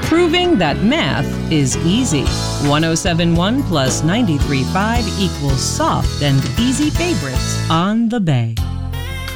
proving that math is easy. 1071 plus 93.5 equals soft and easy favorites on the Bay.